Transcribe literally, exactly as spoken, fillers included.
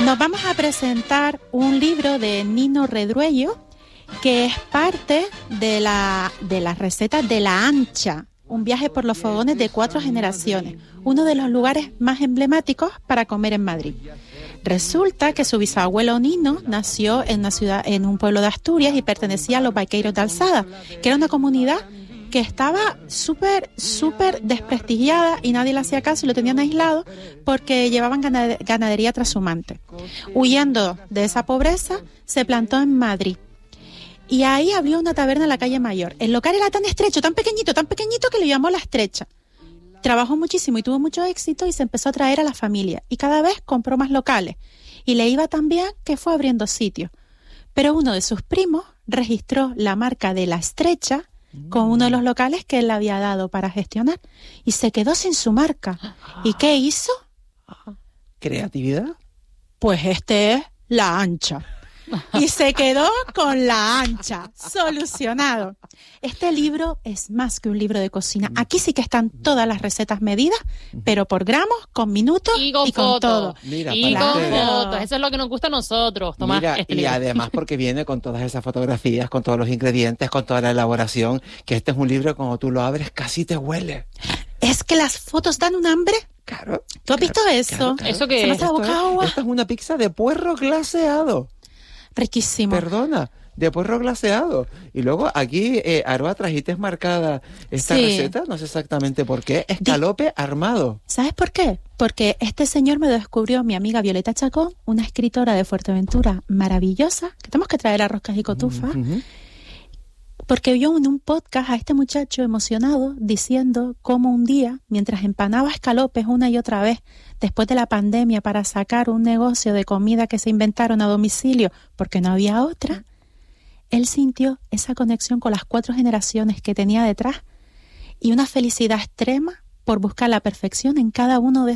Nos vamos a presentar un libro de Nino Redruello, que es parte de la de las recetas de La Ancha, un viaje por los fogones de cuatro generaciones, uno de los lugares más emblemáticos para comer en Madrid. Resulta que su bisabuelo Nino nació en una ciudad, en un pueblo de Asturias, y pertenecía a los vaqueiros de Alzada, que era una comunidad que estaba súper, súper desprestigiada y nadie le hacía caso y lo tenían aislado porque llevaban ganad- ganadería trashumante. Huyendo de esa pobreza, se plantó en Madrid. Y ahí abrió una taberna en la calle Mayor. El local era tan estrecho, tan pequeñito, tan pequeñito que le llamó La Estrecha. Trabajó muchísimo y tuvo mucho éxito y se empezó a traer a la familia. Y cada vez compró más locales. Y le iba tan bien que fue abriendo sitios. Pero uno de sus primos registró la marca de La Estrecha con uno de los locales que él le había dado para gestionar. Y se quedó sin su marca. ¿Y qué hizo? ¿Creatividad? Pues este es La Ancha. Y se quedó con La Ancha. Solucionado. Este libro es más que un libro de cocina. Aquí sí que están todas las recetas medidas, pero por gramos, con minutos y con, y con fotos. todo. Mira, y para con ustedes. fotos. Eso es lo que nos gusta a nosotros. Tomás, Mira, este y libro. además porque viene con todas esas fotografías, con todos los ingredientes, con toda la elaboración, que este es un libro que cuando tú lo abres casi te huele. Es que las fotos dan un hambre. Claro. ¿Tú has claro, visto eso? claro, claro. ¿Eso qué Se me es? hace la Esto boca es- agua. Esta es una pizza de puerro glaseado. Riquísimo. Perdona, de puerro glaseado. Y luego aquí, eh, Aroa, trajiste marcada esta Sí. receta, no sé exactamente por qué, escalope armado. ¿Sabes por qué? Porque este señor me lo descubrió mi amiga Violeta Chacón, una escritora de Fuerteventura maravillosa, que tenemos que traer a Roscas y Cotufas, Ujú. porque vio en un podcast a este muchacho emocionado diciendo cómo un día, mientras empanaba escalopes una y otra vez, después de la pandemia, para sacar un negocio de comida que se inventaron a domicilio porque no había otra, él sintió esa conexión con las cuatro generaciones que tenía detrás y una felicidad extrema por buscar la perfección en cada uno de